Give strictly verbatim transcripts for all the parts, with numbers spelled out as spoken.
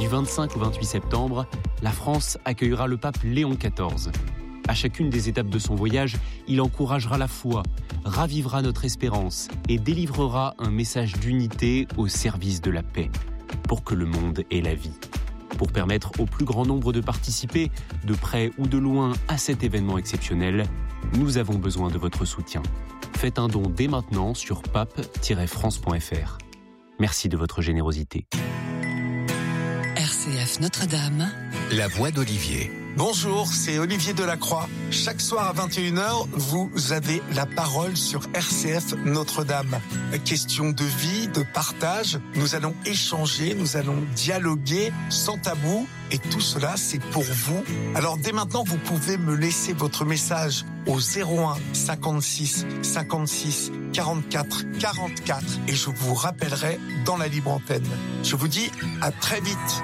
vingt-cinq au vingt-huit septembre, la France accueillera le pape Léon quatorze. À chacune des étapes de son voyage, il encouragera la foi, ravivera notre espérance et délivrera un message d'unité au service de la paix, pour que le monde ait la vie. Pour permettre au plus grand nombre de participer, de près ou de loin, à cet événement exceptionnel, nous avons besoin de votre soutien. Faites un don dès maintenant sur pape tiret france point f r. Merci de votre générosité. R C F Notre-Dame. La voix d'Olivier. Bonjour, c'est Olivier Delacroix. Chaque soir à vingt et une heures, vous avez la parole sur R C F Notre-Dame. Question de vie, de partage, nous allons échanger, nous allons dialoguer sans tabou. Et tout cela, c'est pour vous. Alors dès maintenant, vous pouvez me laisser votre message au zéro un cinquante-six cinquante-six quarante-quatre quarante-quatre et je vous rappellerai dans la libre antenne. Je vous dis à très vite.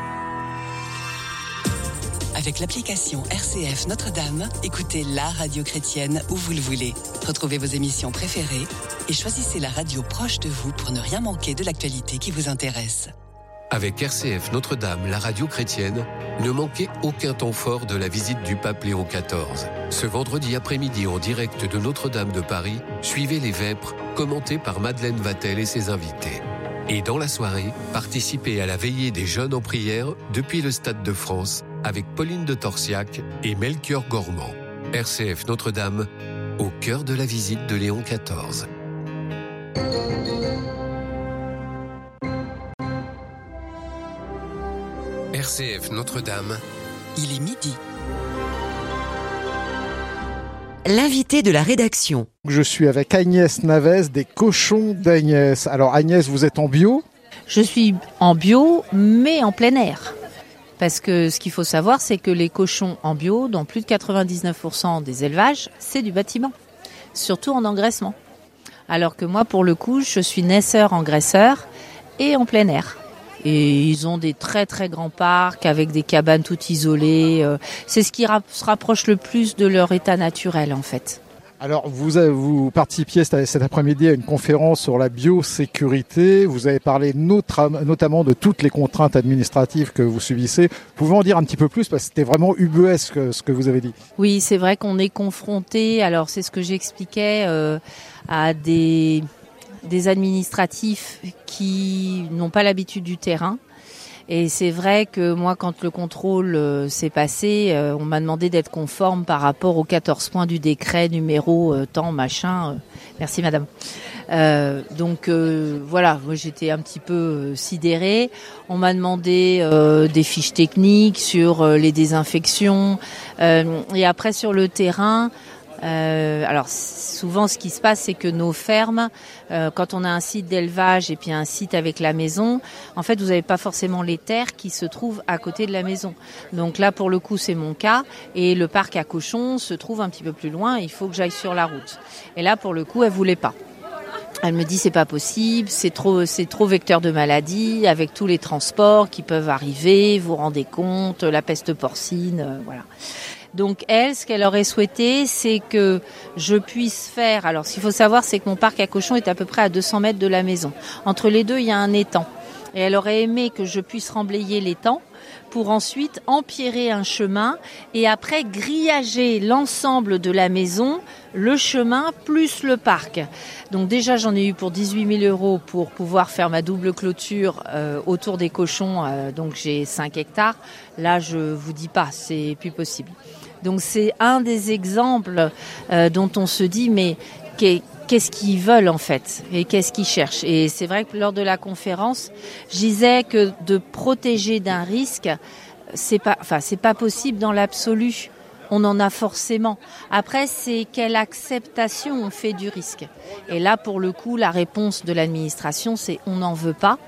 Avec l'application R C F Notre-Dame, écoutez la radio chrétienne où vous le voulez. Retrouvez vos émissions préférées et choisissez la radio proche de vous pour ne rien manquer de l'actualité qui vous intéresse. Avec R C F Notre-Dame, la radio chrétienne, ne manquez aucun temps fort de la visite du pape Léon quatorze. Ce vendredi après-midi en direct de Notre-Dame de Paris, suivez les Vêpres, commentés par Madeleine Vatel et ses invités. Et dans la soirée, participez à la veillée des jeunes en prière depuis le Stade de France avec Pauline de Torsiac et Melchior Gormand. R C F Notre-Dame, au cœur de la visite de Léon quatorze. R C F Notre-Dame. Il est midi. L'invité de la rédaction. Je suis avec Agnès Navès des Cochons d'Agnès. Alors Agnès, vous êtes en bio ? Je suis en bio, mais en plein air. Parce que ce qu'il faut savoir, c'est que les cochons en bio, dans plus de quatre-vingt-dix-neuf pour cent des élevages, c'est du bâtiment, surtout en engraissement. Alors que moi, pour le coup, je suis naisseur-engraisseur et en plein air. Et ils ont des très très grands parcs avec des cabanes toutes isolées. C'est ce qui se rapproche le plus de leur état naturel en fait. Alors vous, avez, vous participiez cet après-midi à une conférence sur la biosécurité. Vous avez parlé notre, notamment de toutes les contraintes administratives que vous subissez. Pouvez en dire un petit peu plus parce que c'était vraiment ubuesque ce que vous avez dit. Oui, c'est vrai qu'on est confronté, alors c'est ce que j'expliquais, euh, à des... des administratifs qui n'ont pas l'habitude du terrain. Et c'est vrai que moi, quand le contrôle euh, s'est passé, euh, on m'a demandé d'être conforme par rapport aux quatorze points du décret numéro euh, temps, machin. Euh, merci madame. Euh, donc euh, voilà, moi j'étais un petit peu euh, sidérée. On m'a demandé euh, des fiches techniques sur euh, les désinfections. Euh, et après sur le terrain, Euh, alors souvent ce qui se passe c'est que nos fermes, euh, quand on a un site d'élevage et puis un site avec la maison, en fait vous n'avez pas forcément les terres qui se trouvent à côté de la maison. Donc là pour le coup c'est mon cas et le parc à cochons se trouve un petit peu plus loin, il faut que j'aille sur la route. Et là pour le coup elle voulait pas. Elle me dit c'est pas possible, c'est trop, c'est trop vecteur de maladie avec tous les transports qui peuvent arriver, vous vous rendez compte, la peste porcine, euh, voilà. Donc elle, ce qu'elle aurait souhaité, c'est que je puisse faire... Alors, ce qu'il faut savoir, c'est que mon parc à cochons est à peu près à deux cents mètres de la maison. Entre les deux, il y a un étang. Et elle aurait aimé que je puisse remblayer l'étang pour ensuite empierrer un chemin et après grillager l'ensemble de la maison, le chemin plus le parc. Donc déjà, j'en ai eu pour dix-huit mille euros pour pouvoir faire ma double clôture euh, autour des cochons. Euh, donc j'ai cinq hectares. Là, je vous dis pas, c'est plus possible. Donc c'est un des exemples euh, dont on se dit mais qu'est-ce qu'ils veulent en fait et qu'est-ce qu'ils cherchent. Et c'est vrai que lors de la conférence, je disais que de protéger d'un risque, c'est pas, enfin c'est pas possible dans l'absolu. On en a forcément. Après, c'est quelle acceptation on fait du risque. Et là, pour le coup, la réponse de l'administration, c'est on n'en veut pas.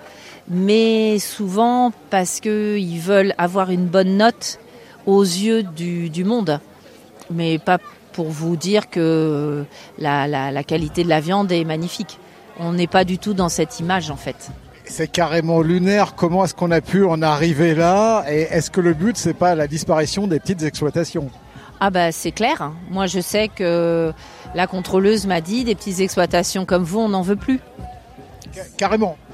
Mais souvent parce qu'ils veulent avoir une bonne note aux yeux du, du monde, mais pas pour vous dire que la, la, la qualité de la viande est magnifique. On n'est pas du tout dans cette image en fait. C'est carrément lunaire, comment est-ce qu'on a pu en arriver là et est-ce que le but c'est pas la disparition des petites exploitations ? Ah bah c'est clair, moi je sais que la contrôleuse m'a dit des petites exploitations comme vous on n'en veut plus. Carrément.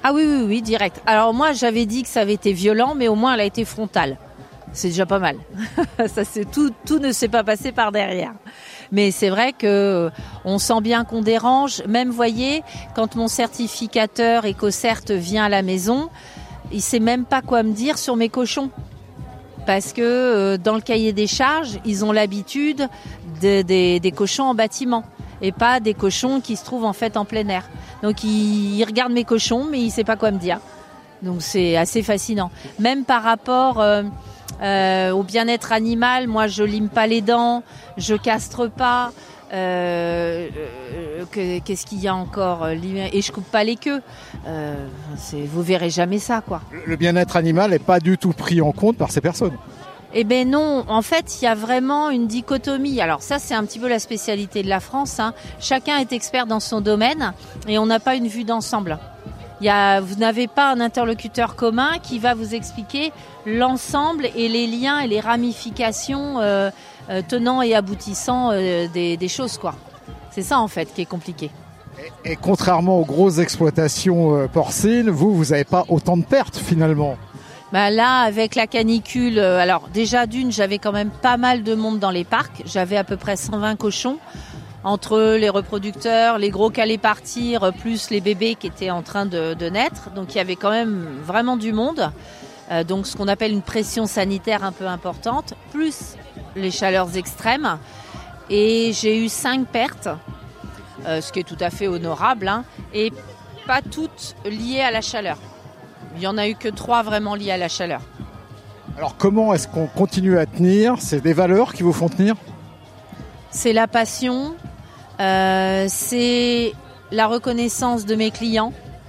Ah oui, oui, oui, direct. Alors moi, j'avais dit que ça avait été violent, mais au moins, elle a été frontale. C'est déjà pas mal. Ça, c'est tout, tout ne s'est pas passé par derrière. Mais c'est vrai que on sent bien qu'on dérange. Même, voyez, quand mon certificateur EcoCert vient à la maison, il sait même pas quoi me dire sur mes cochons. Parce que euh, dans le cahier des charges, ils ont l'habitude de, de, des cochons en bâtiment et pas des cochons qui se trouvent en fait en plein air. Donc il, il regarde mes cochons, mais il sait pas quoi me dire. Donc c'est assez fascinant. Même par rapport euh, euh, au bien-être animal, moi je lime pas les dents, je castre pas. Euh, euh, que, qu'est-ce qu'il y a encore et je coupe pas les queues. Euh, c'est, vous verrez jamais ça, quoi. Le bien-être animal n'est pas du tout pris en compte par ces personnes. Eh ben non, en fait, il y a vraiment une dichotomie. Alors ça, c'est un petit peu la spécialité de la France, hein. Chacun est expert dans son domaine et on n'a pas une vue d'ensemble. Il y a, vous n'avez pas un interlocuteur commun qui va vous expliquer l'ensemble et les liens et les ramifications euh, euh, tenants et aboutissants euh, des, des choses, quoi. C'est ça, en fait, qui est compliqué. Et, et contrairement aux grosses exploitations euh, porcines, vous, vous n'avez pas autant de pertes, finalement. Bah là, avec la canicule, euh, alors déjà d'une, j'avais quand même pas mal de monde dans les parcs. J'avais à peu près cent vingt cochons. Entre les reproducteurs, les gros qui allaient partir, plus les bébés qui étaient en train de, de naître. Donc il y avait quand même vraiment du monde. Euh, donc ce qu'on appelle une pression sanitaire un peu importante, plus les chaleurs extrêmes. Et j'ai eu cinq pertes, euh, ce qui est tout à fait honorable, hein, et pas toutes liées à la chaleur. Il n'y en a eu que trois vraiment liées à la chaleur. Alors comment est-ce qu'on continue à tenir ? C'est des valeurs qui vous font tenir ? C'est la passion. Euh, c'est la reconnaissance de mes clients.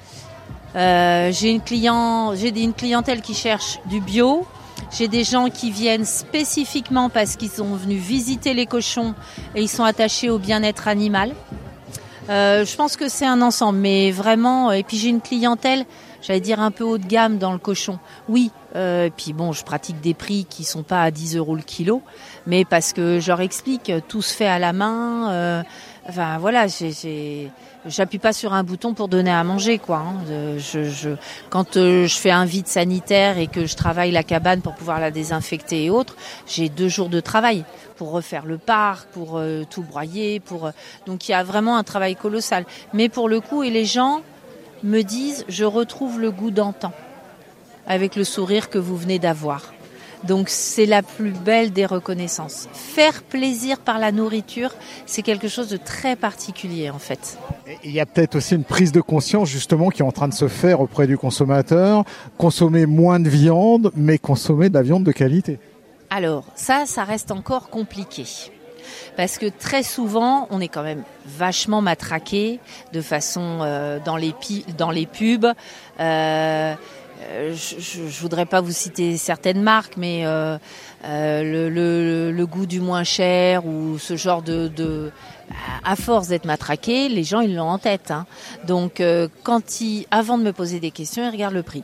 Euh, j'ai une client, j'ai une clientèle qui cherche du bio. J'ai des gens qui viennent spécifiquement parce qu'ils sont venus visiter les cochons et ils sont attachés au bien-être animal. Euh, je pense que c'est un ensemble, mais vraiment. Et puis j'ai une clientèle, j'allais dire un peu haut de gamme dans le cochon. Oui. Euh, et puis bon, je pratique des prix qui sont pas à dix euros le kilo, mais parce que je leur explique, tout se fait à la main. Euh, enfin voilà, j'ai, j'ai, j'appuie pas sur un bouton pour donner à manger, quoi. Hein. Je, je, quand euh, je fais un vide sanitaire et que je travaille la cabane pour pouvoir la désinfecter et autres, j'ai deux jours de travail pour refaire le parc, pour euh, tout broyer, pour. Euh, donc il y a vraiment un travail colossal. Mais pour le coup, et les gens me disent, je retrouve le goût d'antan avec le sourire que vous venez d'avoir. Donc c'est la plus belle des reconnaissances. Faire plaisir par la nourriture, c'est quelque chose de très particulier en fait. Il y a peut-être aussi une prise de conscience justement qui est en train de se faire auprès du consommateur. Consommer moins de viande, mais consommer de la viande de qualité. Alors ça, ça reste encore compliqué. Parce que très souvent, on est quand même vachement matraqué de façon euh, dans les pi- dans les pubs. Euh, Je, je, je voudrais pas vous citer certaines marques, mais euh, euh, le, le, le goût du moins cher ou ce genre de, de à force d'être matraqué, les gens ils l'ont en tête. Hein. Donc euh, quand ils, avant de me poser des questions, ils regardent le prix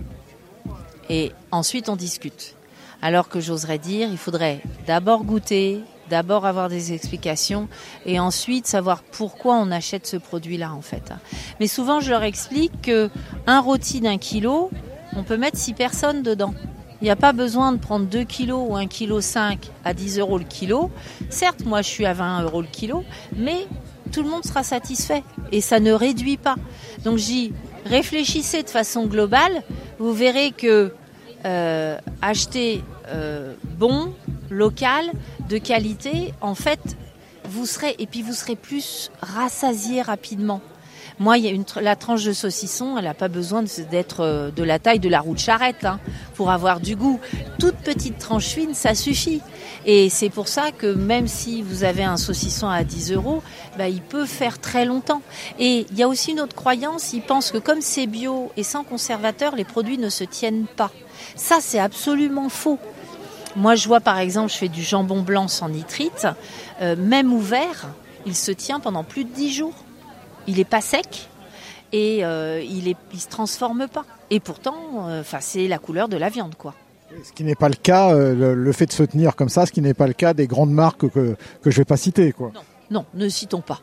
et ensuite on discute. Alors que j'oserais dire, il faudrait d'abord goûter, d'abord avoir des explications et ensuite savoir pourquoi on achète ce produit-là en fait. Mais souvent je leur explique que un rôti d'un kilo, on peut mettre six personnes dedans. Il n'y a pas besoin de prendre deux kilos ou un kilo cinq à dix euros le kilo. Certes, moi je suis à vingt euros le kilo, mais tout le monde sera satisfait et ça ne réduit pas. Donc j'y réfléchissez de façon globale, vous verrez que euh, acheter euh, bon, local, de qualité, en fait, vous serez et puis vous serez plus rassasié rapidement. Moi, il y a une, la tranche de saucisson, elle n'a pas besoin de, d'être de la taille de la roue de charrette hein, pour avoir du goût. Toute petite tranche fine, ça suffit. Et c'est pour ça que même si vous avez un saucisson à dix euros, bah, il peut faire très longtemps. Et il y a aussi une autre croyance, ils pensent que comme c'est bio et sans conservateur, les produits ne se tiennent pas. Ça, c'est absolument faux. Moi, je vois par exemple, je fais du jambon blanc sans nitrite, euh, même ouvert, il se tient pendant plus de dix jours. Il n'est pas sec et euh, il ne il se transforme pas. Et pourtant, euh, c'est la couleur de la viande, quoi. Ce qui n'est pas le cas, euh, le, le fait de se tenir comme ça, ce qui n'est pas le cas des grandes marques que, que je ne vais pas citer, quoi. Non. Non, ne citons pas.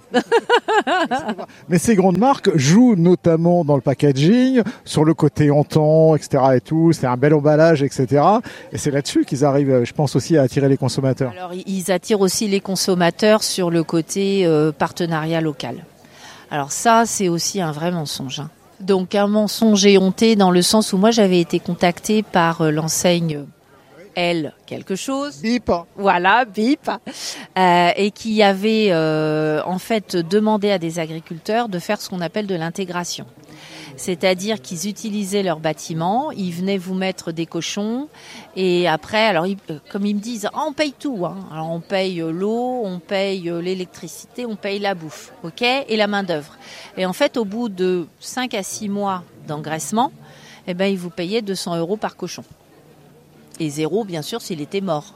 Mais ces grandes marques jouent notamment dans le packaging, sur le côté antan, et cetera et tout. C'est un bel emballage, et cetera. Et c'est là-dessus qu'ils arrivent, je pense, aussi à attirer les consommateurs. Alors, ils attirent aussi les consommateurs sur le côté euh, partenariat local. Alors ça, c'est aussi un vrai mensonge. Hein. Donc un mensonge éhonté dans le sens où moi, j'avais été contactée par euh, l'enseigne Elle quelque chose. Bip. Voilà, bip. Euh, et qui avait euh, en fait demandé à des agriculteurs de faire ce qu'on appelle de l'intégration. C'est-à-dire qu'ils utilisaient leur bâtiment, ils venaient vous mettre des cochons et après, alors ils, comme ils me disent, ah, on paye tout. Hein. Alors on paye l'eau, on paye l'électricité, on paye la bouffe, ok, et la main d'œuvre. Et en fait, au bout de cinq à six mois d'engraissement, eh ben ils vous payaient deux cents euros par cochon. Et zéro, bien sûr, s'il était mort.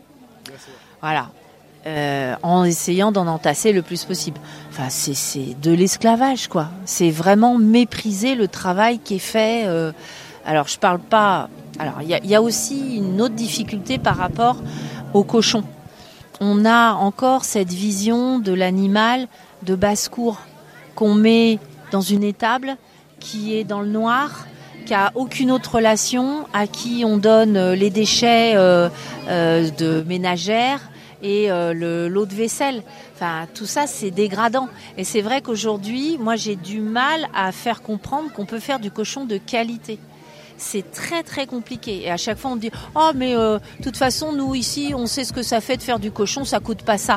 Voilà. Euh, en essayant d'en entasser le plus possible. Enfin, c'est, c'est de l'esclavage, quoi. C'est vraiment mépriser le travail qui est fait. Euh... Alors, je parle pas... Alors, il y a, y a aussi une autre difficulté par rapport aux cochons. On a encore cette vision de l'animal de basse-cour qu'on met dans une étable qui est dans le noir, qui a aucune autre relation, à qui on donne les déchets euh, euh, de ménagères et euh, le, l'eau de vaisselle. Enfin, tout ça, c'est dégradant. Et c'est vrai qu'aujourd'hui, moi, j'ai du mal à faire comprendre qu'on peut faire du cochon de qualité. C'est très, très compliqué. Et à chaque fois, on dit « Oh, mais euh, de toute façon, nous, ici, on sait ce que ça fait de faire du cochon, ça coûte pas ça. »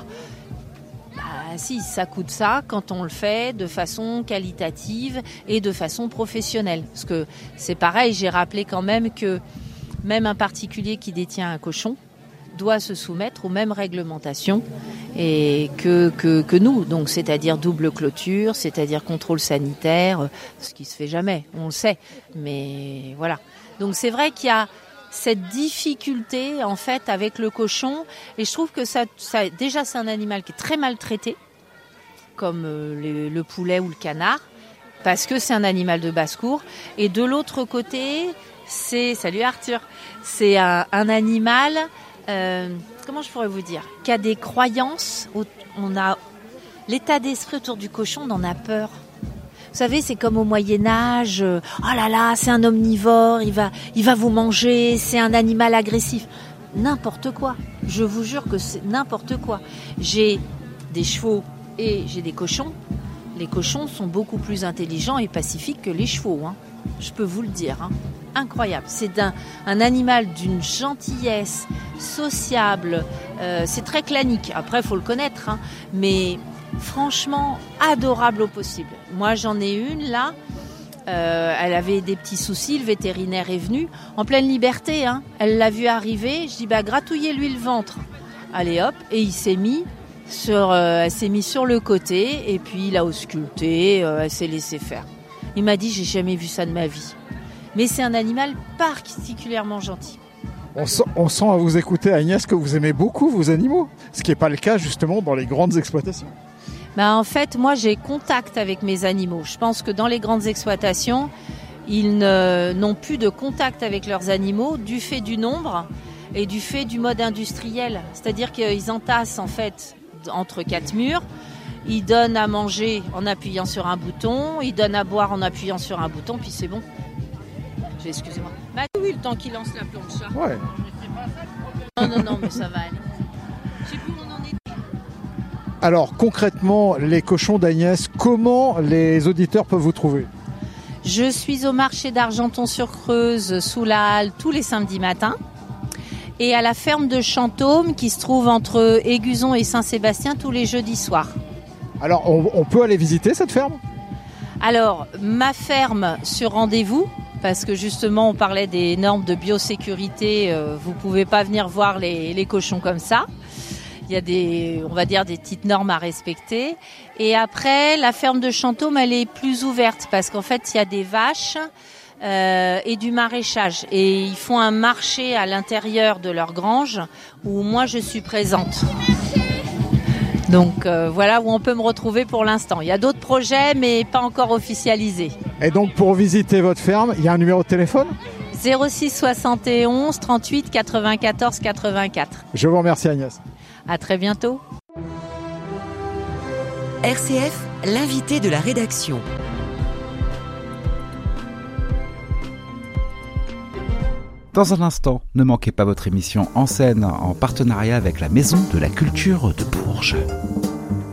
Bah si, ça coûte ça quand on le fait de façon qualitative et de façon professionnelle. Parce que c'est pareil, j'ai rappelé quand même que même un particulier qui détient un cochon doit se soumettre aux mêmes réglementations et que, que, que nous. Donc, c'est-à-dire double clôture, c'est-à-dire contrôle sanitaire, ce qui se fait jamais, on le sait. Mais voilà. Donc, c'est vrai qu'il y a cette difficulté, en fait, avec le cochon. Et je trouve que ça, ça déjà, c'est un animal qui est très maltraité, comme euh, le, le poulet ou le canard, parce que c'est un animal de basse-cour. Et de l'autre côté, c'est... Salut Arthur. C'est un, un animal... Euh, comment je pourrais vous dire, qui a des croyances, on a l'état d'esprit autour du cochon, on en a peur. Vous savez, c'est comme au Moyen-Âge, euh, oh là là, c'est un omnivore, il va, il va vous manger, c'est un animal agressif. N'importe quoi, je vous jure que c'est n'importe quoi. J'ai des chevaux et j'ai des cochons. Les cochons sont beaucoup plus intelligents et pacifiques que les chevaux, hein. Je peux vous le dire, hein. Incroyable. C'est un, un animal d'une gentillesse, sociable, euh, c'est très clanique. Après, il faut le connaître, hein. Mais franchement, adorable au possible. Moi, j'en ai une là. Euh, elle avait des petits soucis, le vétérinaire est venu en pleine liberté, hein. Elle l'a vu arriver. Je dis bah gratouillez-lui le ventre. Allez hop, et il s'est mis sur, euh, elle s'est mis sur le côté et puis il a ausculté. Euh, elle s'est laissé faire. Il m'a dit j'ai jamais vu ça de ma vie. Mais c'est un animal particulièrement gentil. On sent, on sent à vous écouter, Agnès, que vous aimez beaucoup vos animaux, ce qui n'est pas le cas justement dans les grandes exploitations. Ben, en fait, moi j'ai contact avec mes animaux. Je pense que dans les grandes exploitations, ils ne, n'ont plus de contact avec leurs animaux du fait du nombre et du fait du mode industriel. C'est-à-dire qu'ils entassent en fait entre quatre murs. Ils donnent à manger en appuyant sur un bouton, ils donnent à boire en appuyant sur un bouton, puis c'est bon. Excusez-moi. Bah oui, le temps qu'il lance la planche. Ouais. Non, non, non, mais ça va aller. Je sais plus où on en est. Alors, concrètement, les cochons d'Agnès, comment les auditeurs peuvent vous trouver ? Je suis au marché d'Argenton-sur-Creuse, sous la halle, tous les samedis matins. Et à la ferme de Chantôme, qui se trouve entre Aiguzon et Saint-Sébastien, tous les jeudis soirs. Alors, on, on peut aller visiter cette ferme ? Alors, ma ferme sur rendez-vous, parce que justement, on parlait des normes de biosécurité. Euh, vous pouvez pas venir voir les, les cochons comme ça. Il y a des, on va dire, des petites normes à respecter. Et après, la ferme de Chantôme, elle est plus ouverte parce qu'en fait, il y a des vaches euh, et du maraîchage. Et ils font un marché à l'intérieur de leur grange où moi, je suis présente. Donc euh, voilà où on peut me retrouver pour l'instant. Il y a d'autres projets, mais pas encore officialisés. Et donc pour visiter votre ferme, il y a un numéro de téléphone ? zéro six soixante et onze trente-huit quatre-vingt-quatorze quatre-vingt-quatre. Je vous remercie Agnès. À très bientôt. R C F, l'invité de la rédaction. Dans un instant, ne manquez pas votre émission En scène en partenariat avec la Maison de la Culture de Bourges.